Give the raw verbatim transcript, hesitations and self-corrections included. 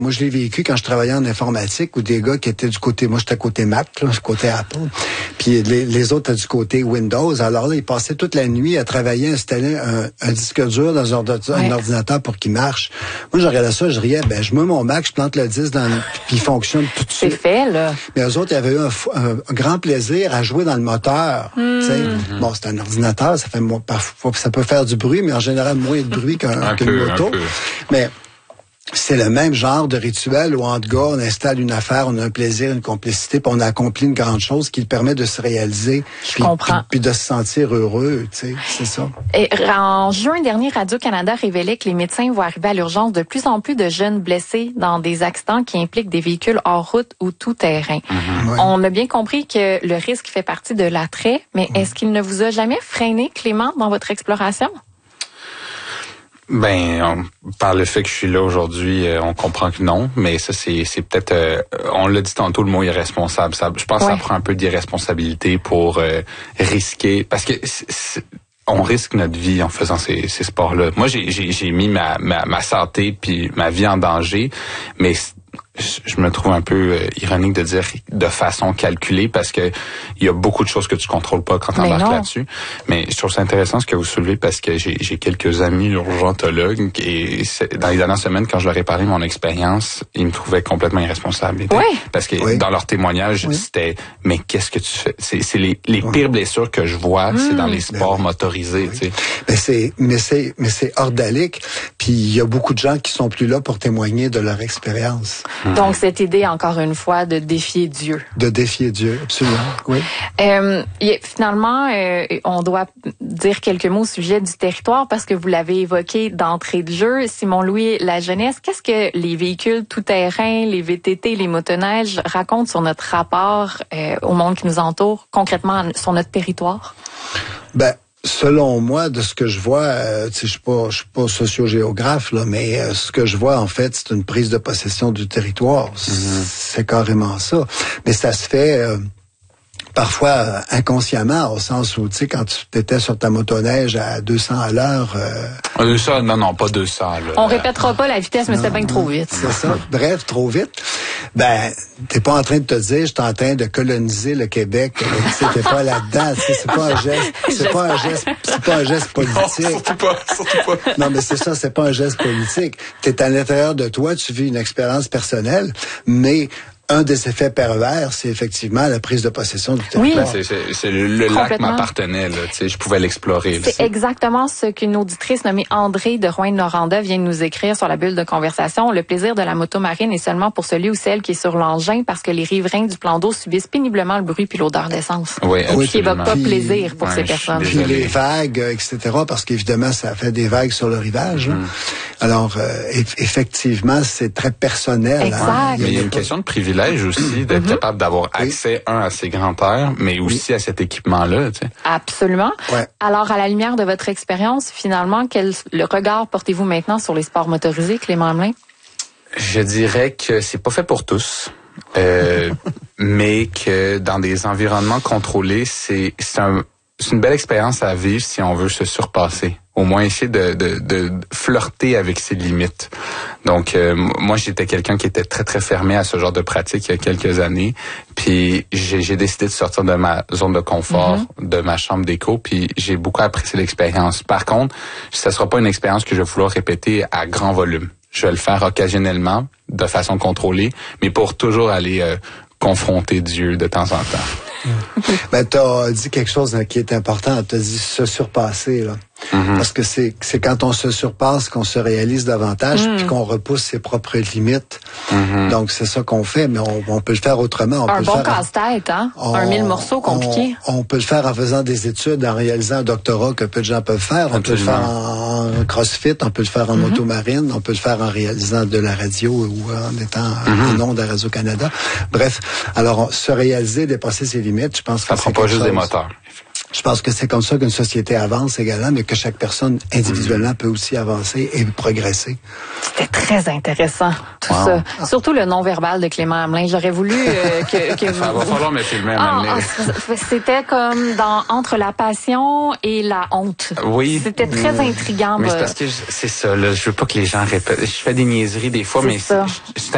Moi, je l'ai vécu quand je travaillais en informatique, où des gars qui étaient du côté, moi j'étais côté Mac, là, côté Apple, puis les, les autres étaient du côté Windows. Alors là, ils passaaient toute la nuit à travailler, à installer un, un disque dur dans un, ordinateur, ouais. un ordinateur pour qu'il marche. Moi, je regardais ça, je riais, ben je mets mon Mac, je plante le disque dans, puis il fonctionne tout de suite. C'est fait, là. Mais eux autres, ils avaient eu un, un, un grand plaisir à jouer dans le moteur. Mm. Mm-hmm. Bon, c'est un ordinateur, ça fait parfois, ça peut faire du bruit, mais en général moins de bruit qu'un, qu'une peu, moto. Mais c'est le même genre de rituel où, entre gars, on installe une affaire, on a un plaisir, une complicité, puis on a accompli une grande chose qui permet de se réaliser, puis, puis, puis de se sentir heureux, tu sais, c'est ça. Et en juin dernier, Radio-Canada révélait que les médecins voient arriver à l'urgence de plus en plus de jeunes blessés dans des accidents qui impliquent des véhicules hors route ou tout terrain. Mm-hmm. Ouais. On a bien compris que le risque fait partie de l'attrait, mais mm-hmm. est-ce qu'il ne vous a jamais freiné, Clément, dans votre exploration? Ben, on, par le fait que je suis là aujourd'hui, euh, on comprend que non, mais ça c'est c'est peut-être, euh, on l'a dit tantôt, le mot irresponsable. Ça, je pense ouais. que ça prend un peu d'irresponsabilité pour euh, risquer, parce que c'est, c'est, on risque notre vie en faisant ces, ces sports-là. Moi, j'ai j'ai, j'ai mis ma, ma ma santé puis ma vie en danger, mais je me trouve un peu euh, ironique de dire de façon calculée, parce que il y a beaucoup de choses que tu contrôles pas quand tu embarques là-dessus. Mais je trouve ça intéressant ce que vous soulevez, parce que j'ai, j'ai quelques amis urgentologues et dans les dernières semaines, quand je leur ai parlé de mon expérience, ils me trouvaient complètement irresponsable. Oui. Parce que oui. dans leur témoignage, oui. c'était mais qu'est-ce que tu fais? C'est, c'est les, les oui. pires blessures que je vois, mmh. c'est dans les sports oui. motorisés. Oui. Tu sais. Mais c'est mais c'est mais c'est ordalique. Puis il y a beaucoup de gens qui sont plus là pour témoigner de leur expérience. Mmh. Donc, cette idée, encore une fois, de défier Dieu. De défier Dieu, absolument, oui. Euh, finalement, euh, on doit dire quelques mots au sujet du territoire, parce que vous l'avez évoqué d'entrée de jeu. Simon-Louis Lajeunesse, qu'est-ce que les véhicules tout-terrain, les V T T, les motoneiges racontent sur notre rapport euh, au monde qui nous entoure, concrètement sur notre territoire? Ben, selon moi, de ce que je vois, euh, tu sais, je suis pas, je suis pas sociogéographe là, mais euh, ce que je vois en fait, c'est une prise de possession du territoire. Mm-hmm. C'est carrément ça. Mais ça se fait euh, parfois euh, inconsciemment, au sens où, tu sais, quand tu étais sur ta motoneige à deux cents à l'heure... Euh, deux cents, non, non, pas deux cents. Là. On répétera pas la vitesse, mais c'était bien trop vite. C'est ça. Bref, trop vite. Ben, t'es pas en train de te dire, je suis en train de coloniser le Québec. Tu sais, t'es pas là-dedans. C'est pas un geste, c'est pas un geste, c'est pas un geste politique. Non, surtout pas, surtout pas. Non, mais c'est ça, c'est pas un geste politique. T'es à l'intérieur de toi, tu vis une expérience personnelle, mais un des effets pervers, c'est effectivement la prise de possession du territoire. Oui. Ben, c'est, c'est, c'est le, le lac m'appartenait, là, tu sais, je pouvais l'explorer. C'est là, exactement ce qu'une auditrice nommée André de Rouyn-Noranda vient de nous écrire sur la bulle de conversation. Le plaisir de la moto marine est seulement pour celui ou celle qui est sur l'engin, parce que les riverains du plan d'eau subissent péniblement le bruit puis l'odeur d'essence. Oui, absolument. Qui évoque pas puis, plaisir pour ouais, ces personnes. Puis les vagues, et cetera, parce qu'évidemment, ça fait des vagues sur le rivage. Mm. Alors, euh, effectivement, c'est très personnel. Exact. Hein. Mais il y a une question de privilège aussi, d'être mm-hmm. capable d'avoir accès, oui. un, à ces grands airs, mais aussi oui. à cet équipement-là. Tu sais. Absolument. Ouais. Alors, à la lumière de votre expérience, finalement, quel le regard portez-vous maintenant sur les sports motorisés, Clément Hamelin? Je dirais que c'est pas fait pour tous. Euh, mais que dans des environnements contrôlés, c'est, c'est, un, c'est une belle expérience à vivre si on veut se surpasser. Au moins essayer de, de, de flirter avec ses limites. Donc, euh, moi, j'étais quelqu'un qui était très, très fermé à ce genre de pratique il y a quelques années. Puis, j'ai, j'ai décidé de sortir de ma zone de confort, mm-hmm. de ma chambre d'écho. Puis, j'ai beaucoup apprécié l'expérience. Par contre, ça sera pas une expérience que je vais vouloir répéter à grand volume. Je vais le faire occasionnellement, de façon contrôlée, mais pour toujours aller euh, confronter Dieu de temps en temps. Ben, t'as dit quelque chose qui est important. T'as dit se surpasser, là. Mm-hmm. Parce que c'est, c'est quand on se surpasse qu'on se réalise davantage mm. puis qu'on repousse ses propres limites. Mm-hmm. Donc, c'est ça qu'on fait, mais on, on peut le faire autrement. On un peut bon le faire casse-tête, hein? On, un mille morceaux compliqués. On, on peut le faire en faisant des études, en réalisant un doctorat que peu de gens peuvent faire. On Absolument. Peut le faire en, en crossfit, on peut le faire en mm-hmm. motomarine, on peut le faire en réalisant de la radio ou en étant mm-hmm. en ondes à Radio-Canada. Bref, alors, on, se réaliser, dépasser ses limites, je pense que ça c'est prend pas juste chose. Des moteurs. Je pense que c'est comme ça qu'une société avance également, mais que chaque personne individuellement mmh. peut aussi avancer et progresser. C'était très intéressant, tout wow. ça. Ah. Surtout le non-verbal de Clément Hamelin. J'aurais voulu euh, que, que vous... Ça va falloir me filmer à ah, ah, C'était comme dans entre la passion et la honte. Oui. C'était très mmh. intriguant. Mais c'est parce que c'est ça, là. Je veux pas que les gens répètent. Je fais des niaiseries des fois, c'est mais ça. c'est, c'est